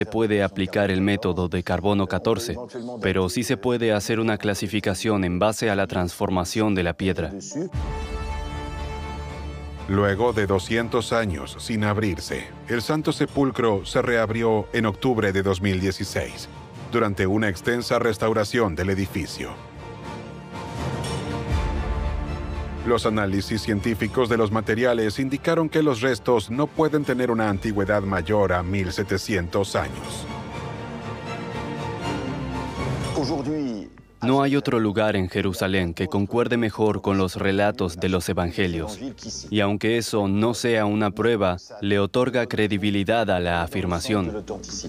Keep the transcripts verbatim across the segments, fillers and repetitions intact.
se puede aplicar el método de carbono catorce, pero sí se puede hacer una clasificación en base a la transformación de la piedra. Luego de doscientos años sin abrirse, el Santo Sepulcro se reabrió en octubre de dos mil dieciséis, durante una extensa restauración del edificio. Los análisis científicos de los materiales indicaron que los restos no pueden tener una antigüedad mayor a mil setecientos años. No hay otro lugar en Jerusalén que concuerde mejor con los relatos de los evangelios. Y aunque eso no sea una prueba, le otorga credibilidad a la afirmación.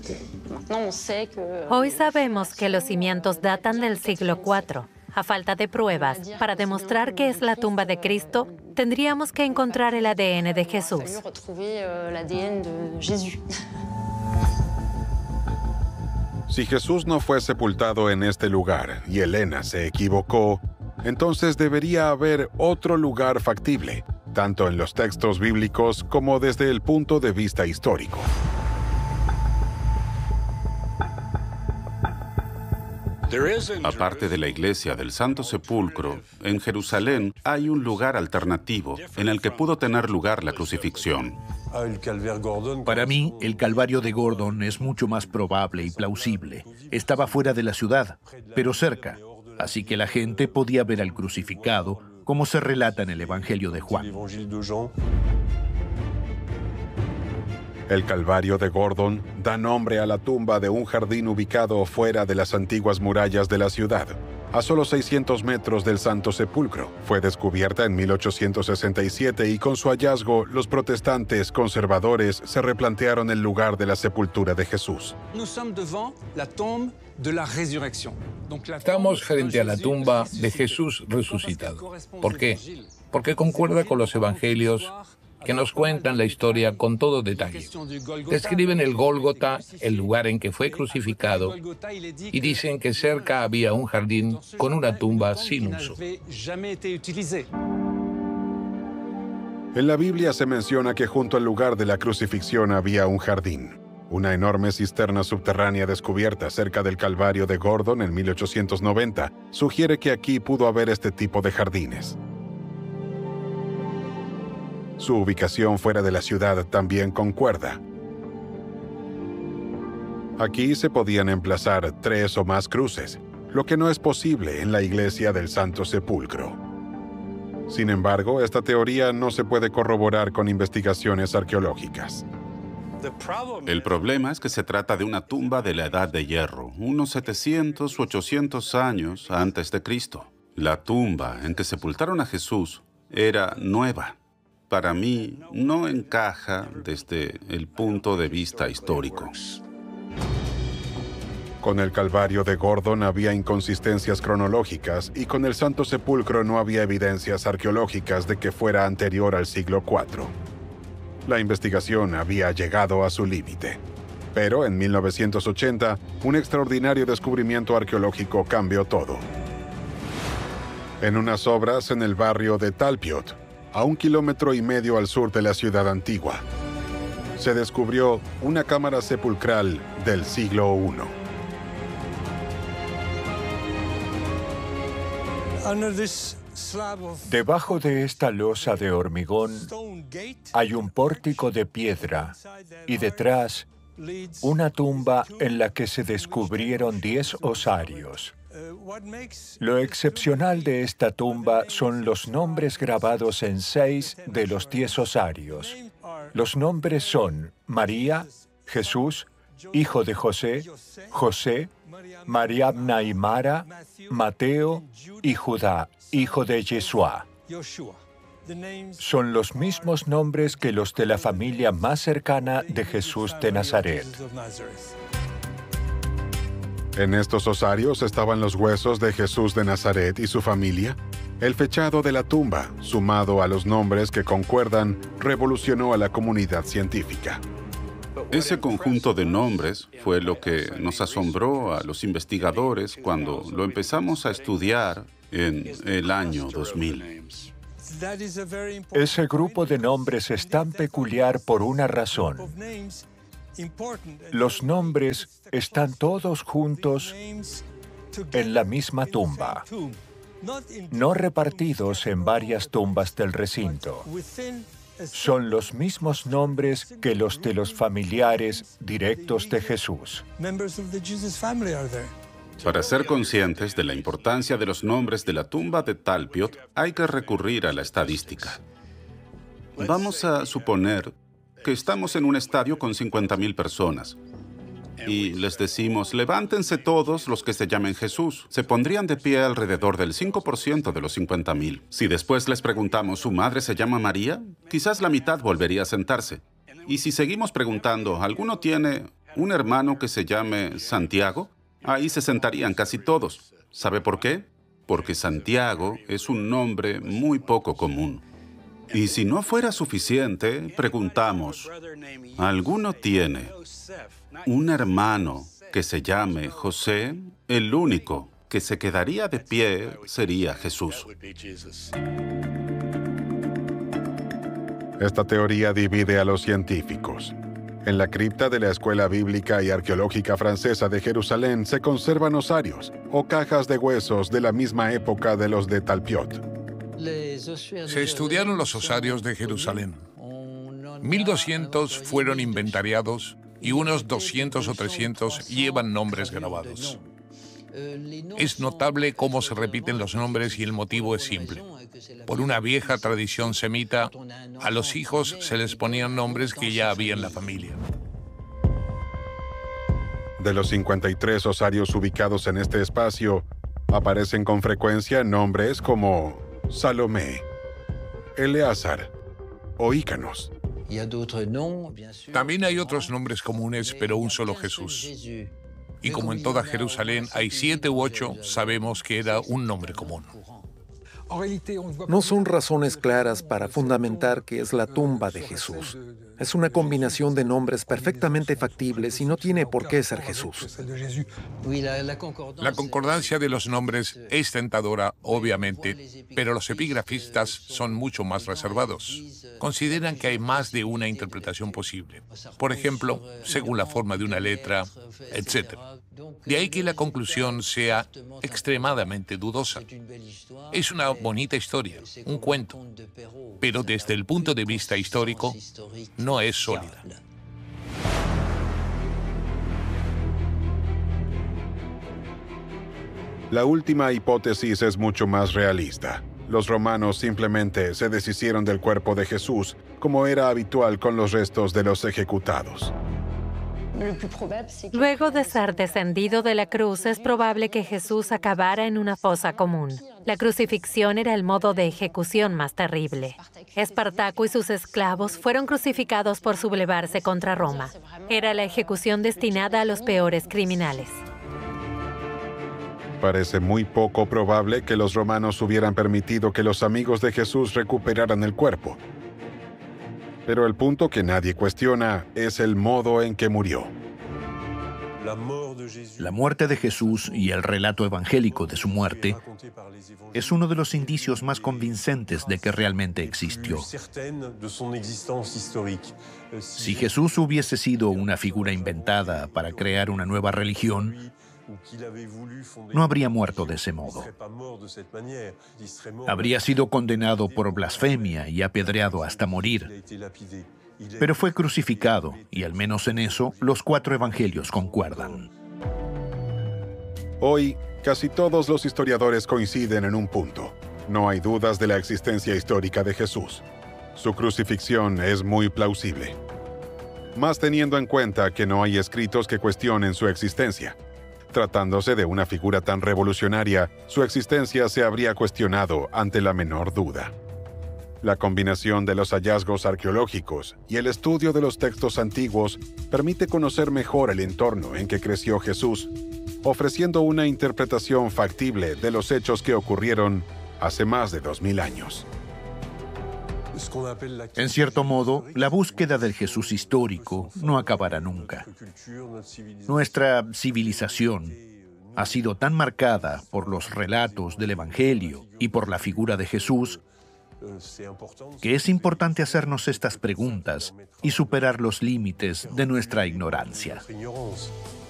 Hoy sabemos que los cimientos datan del siglo cuatro. A falta de pruebas para demostrar que es la tumba de Cristo, tendríamos que encontrar el A D N de Jesús. Si Jesús no fue sepultado en este lugar y Elena se equivocó, entonces debería haber otro lugar factible, tanto en los textos bíblicos como desde el punto de vista histórico. Aparte de la iglesia del Santo Sepulcro, en Jerusalén hay un lugar alternativo en el que pudo tener lugar la crucifixión. Para mí, el Calvario de Gordon es mucho más probable y plausible. Estaba fuera de la ciudad, pero cerca, así que la gente podía ver al crucificado, como se relata en el Evangelio de Juan. El Calvario de Gordon da nombre a la tumba de un jardín ubicado fuera de las antiguas murallas de la ciudad, a solo seiscientos metros del Santo Sepulcro. Fue descubierta en mil ochocientos sesenta y siete y con su hallazgo, los protestantes conservadores se replantearon el lugar de la sepultura de Jesús. Estamos frente a la tumba de Jesús resucitado. ¿Por qué? Porque concuerda con los evangelios que nos cuentan la historia con todo detalle. Describen el Gólgota, el lugar en que fue crucificado, y dicen que cerca había un jardín con una tumba sin uso. En la Biblia se menciona que junto al lugar de la crucifixión había un jardín. Una enorme cisterna subterránea descubierta cerca del Calvario de Gordon en mil ochocientos noventa sugiere que aquí pudo haber este tipo de jardines. Su ubicación fuera de la ciudad también concuerda. Aquí se podían emplazar tres o más cruces, lo que no es posible en la iglesia del Santo Sepulcro. Sin embargo, esta teoría no se puede corroborar con investigaciones arqueológicas. El problema es que se trata de una tumba de la Edad de Hierro, unos setecientos u ochocientos años antes de Cristo. La tumba en que sepultaron a Jesús era nueva. Para mí, no encaja desde el punto de vista histórico. Con el Calvario de Gordon había inconsistencias cronológicas y con el Santo Sepulcro no había evidencias arqueológicas de que fuera anterior al siglo cuatro. La investigación había llegado a su límite. Pero en mil novecientos ochenta, un extraordinario descubrimiento arqueológico cambió todo. En unas obras en el barrio de Talpiot, a un kilómetro y medio al sur de la ciudad antigua, se descubrió una cámara sepulcral del siglo primero. Debajo de esta losa de hormigón hay un pórtico de piedra y detrás una tumba en la que se descubrieron diez osarios. Lo excepcional de esta tumba son los nombres grabados en seis de los diez osarios. Los nombres son María, Jesús, hijo de José, José, Mariamna y Mara, Mateo y Judá, hijo de Yeshua. Son los mismos nombres que los de la familia más cercana de Jesús de Nazaret. En estos osarios estaban los huesos de Jesús de Nazaret y su familia. El fechado de la tumba, sumado a los nombres que concuerdan, revolucionó a la comunidad científica. Ese conjunto de nombres fue lo que nos asombró a los investigadores cuando lo empezamos a estudiar en el año dos mil. Ese grupo de nombres es tan peculiar por una razón. Los nombres están todos juntos en la misma tumba, no repartidos en varias tumbas del recinto. Son los mismos nombres que los de los familiares directos de Jesús. Para ser conscientes de la importancia de los nombres de la tumba de Talpiot, hay que recurrir a la estadística. Vamos a suponer que estamos en un estadio con cincuenta mil personas y les decimos, levántense todos los que se llamen Jesús. Se pondrían de pie alrededor del cinco por ciento de los cincuenta mil. Si después les preguntamos, ¿su madre se llama María? Quizás la mitad volvería a sentarse. Y si seguimos preguntando, ¿alguno tiene un hermano que se llame Santiago? Ahí se sentarían casi todos. ¿Sabe por qué? Porque Santiago es un nombre muy poco común. Y si no fuera suficiente, preguntamos, ¿alguno tiene un hermano que se llame José? El único que se quedaría de pie sería Jesús. Esta teoría divide a los científicos. En la cripta de la Escuela Bíblica y Arqueológica Francesa de Jerusalén se conservan osarios o cajas de huesos de la misma época de los de Talpiot. Se estudiaron los osarios de Jerusalén. mil doscientos fueron inventariados y unos doscientos o trescientos llevan nombres grabados. Es notable cómo se repiten los nombres y el motivo es simple. Por una vieja tradición semita, a los hijos se les ponían nombres que ya había en la familia. De los cincuenta y tres osarios ubicados en este espacio, aparecen con frecuencia nombres como Salomé, Eleazar o Ícanos. También hay otros nombres comunes, pero un solo Jesús. Y como en toda Jerusalén hay siete u ocho, sabemos que era un nombre común. No son razones claras para fundamentar que es la tumba de Jesús. Es una combinación de nombres perfectamente factibles y no tiene por qué ser Jesús. La concordancia de los nombres es tentadora, obviamente, pero los epigrafistas son mucho más reservados. Consideran que hay más de una interpretación posible. Por ejemplo, según la forma de una letra, etcétera. De ahí que la conclusión sea extremadamente dudosa. Es una bonita historia, un cuento, pero desde el punto de vista histórico, no es sólida. La última hipótesis es mucho más realista. Los romanos simplemente se deshicieron del cuerpo de Jesús, como era habitual con los restos de los ejecutados. Luego de ser descendido de la cruz, es probable que Jesús acabara en una fosa común. La crucifixión era el modo de ejecución más terrible. Espartaco y sus esclavos fueron crucificados por sublevarse contra Roma. Era la ejecución destinada a los peores criminales. Parece muy poco probable que los romanos hubieran permitido que los amigos de Jesús recuperaran el cuerpo. Pero el punto que nadie cuestiona es el modo en que murió. La muerte de Jesús y el relato evangélico de su muerte es uno de los indicios más convincentes de que realmente existió. Si Jesús hubiese sido una figura inventada para crear una nueva religión, no habría muerto de ese modo. Habría sido condenado por blasfemia y apedreado hasta morir. Pero fue crucificado, y al menos en eso, los cuatro evangelios concuerdan. Hoy, casi todos los historiadores coinciden en un punto. No hay dudas de la existencia histórica de Jesús. Su crucifixión es muy plausible. Más teniendo en cuenta que no hay escritos que cuestionen su existencia. Tratándose de una figura tan revolucionaria, su existencia se habría cuestionado ante la menor duda. La combinación de los hallazgos arqueológicos y el estudio de los textos antiguos permite conocer mejor el entorno en que creció Jesús, ofreciendo una interpretación factible de los hechos que ocurrieron hace más de dos mil años. En cierto modo, la búsqueda del Jesús histórico no acabará nunca. Nuestra civilización ha sido tan marcada por los relatos del Evangelio y por la figura de Jesús Que es importante hacernos estas preguntas y superar los límites de nuestra ignorancia.